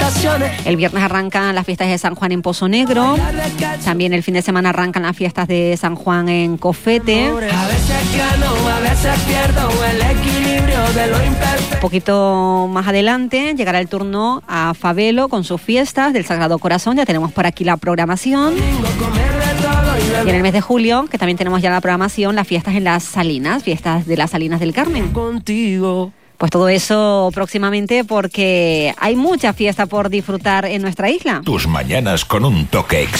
El viernes arrancan las fiestas de San Juan en Pozo Negro. También el fin de semana arrancan las fiestas de San Juan en Cofete. Un poquito más adelante llegará el turno a Fabelo con sus fiestas del Sagrado Corazón. Ya tenemos por aquí la programación. Y en el mes de julio, que también tenemos ya la programación, las fiestas en las Salinas, fiestas de las Salinas del Carmen. Pues todo eso próximamente, porque hay mucha fiesta por disfrutar en nuestra isla. Tus mañanas con un toque